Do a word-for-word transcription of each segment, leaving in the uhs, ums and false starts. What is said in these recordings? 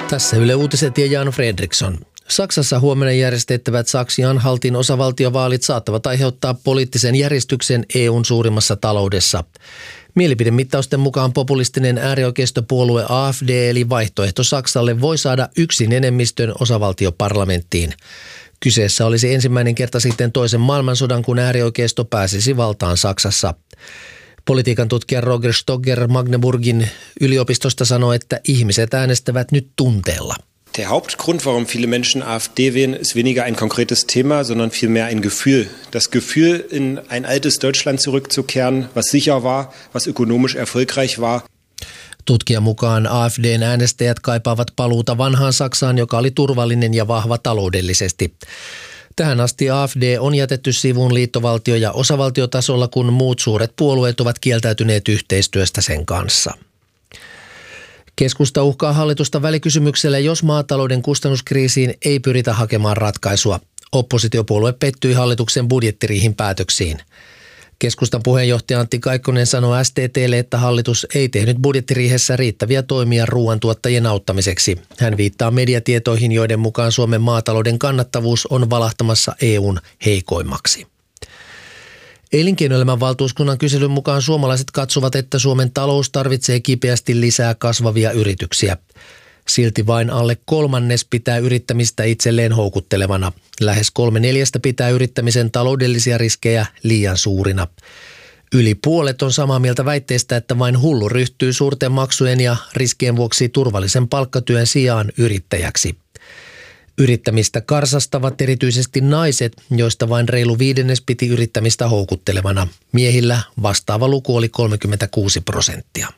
Tässä Yle Uutiset ja Jan Fredriksson. Saksassa huomenna järjestettävät Saksi-Anhaltin osavaltiovaalit saattavat aiheuttaa poliittisen järjestyksen E U:n suurimmassa taloudessa. Mielipidemittausten mukaan populistinen äärioikeistopuolue A F D eli Vaihtoehto Saksalle voi saada yksin enemmistön osavaltioparlamenttiin. Kyseessä olisi ensimmäinen kerta sitten toisen maailmansodan, kun äärioikeisto pääsisi valtaan Saksassa. Politiikan tutkija Roger Stogger Magdeburgin yliopistosta sanoi, että ihmiset äänestävät nyt tunteella. Der Hauptgrund, warum viele Menschen A F D wählen, ist weniger ein konkretes Thema, sondern vielmehr ein Gefühl. Das Gefühl, in ein altes Deutschland zurückzukehren, was sicher war, was ökonomisch erfolgreich war. Tutkijan mukaan A F D:n äänestäjät kaipaavat paluuta vanhaan Saksaan, joka oli turvallinen ja vahva taloudellisesti. Tähän asti A F D on jätetty sivuun liittovaltio- ja osavaltiotasolla, kun muut suuret puolueet ovat kieltäytyneet yhteistyöstä sen kanssa. Keskusta uhkaa hallitusta välikysymyksellä, jos maatalouden kustannuskriisiin ei pyritä hakemaan ratkaisua. Oppositiopuolue pettyi hallituksen budjettiriihin päätöksiin. Keskustan puheenjohtaja Antti Kaikkonen sanoi S T T:lle, että hallitus ei tehnyt budjettiriihessä riittäviä toimia ruoantuottajien auttamiseksi. Hän viittaa mediatietoihin, joiden mukaan Suomen maatalouden kannattavuus on valahtamassa E U:n heikoimmaksi. Elinkeinoelämän valtuuskunnan kyselyn mukaan suomalaiset katsovat, että Suomen talous tarvitsee kipeästi lisää kasvavia yrityksiä. Silti vain alle kolmannes pitää yrittämistä itselleen houkuttelevana. Lähes kolme neljästä pitää yrittämisen taloudellisia riskejä liian suurina. Yli puolet on samaa mieltä väitteestä, että vain hullu ryhtyy suurten maksujen ja riskien vuoksi turvallisen palkkatyön sijaan yrittäjäksi. Yrittämistä karsastavat erityisesti naiset, joista vain reilu viidennes piti yrittämistä houkuttelevana. Miehillä vastaava luku oli kolmekymmentäkuusi prosenttia.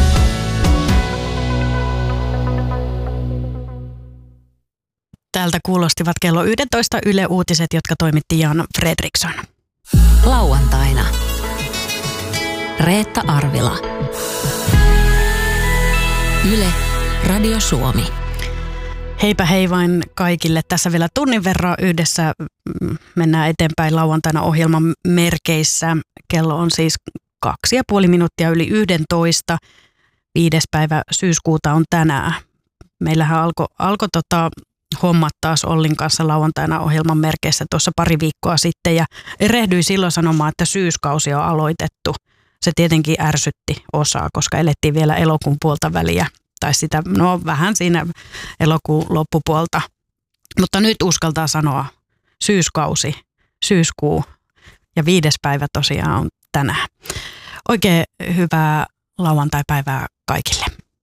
Täältä kuulostivat kello yksitoista Yle Uutiset, jotka toimitti Jan Fredriksson. Lauantaina Reetta Arvila. Yle Radio Suomi. Heipä hei vain kaikille. Tässä vielä tunnin verran yhdessä mennään eteenpäin lauantaina ohjelman merkeissä. Kello on siis kaksi ja puoli minuuttia yli yhdentoista. Viides päivä syyskuuta on tänään. Meillähän alkoi alko tota, hommat taas Ollin kanssa lauantaina ohjelman merkeissä tuossa pari viikkoa sitten. Ja erehdyin silloin sanomaan, että syyskausi on aloitettu. Se tietenkin ärsytti osaa, koska elettiin vielä elokuun puolta väliä. Tai sitä, no vähän siinä elokuun loppupuolta. Mutta nyt uskaltaa sanoa syyskausi, syyskuu ja viides päivä tosiaan on tänään. Oikein hyvää lauantai-päivää kaikille.